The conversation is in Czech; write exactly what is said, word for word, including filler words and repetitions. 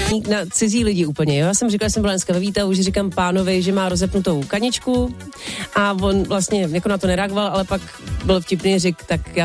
na cizí lidi úplně, jo. Já jsem říkala, že jsem byla dneska ve výtahu, že říkám pánovi, že má rozepnutou kaničku a on vlastně jako na to nereagoval, ale pak byl vtipný, řekl, tak já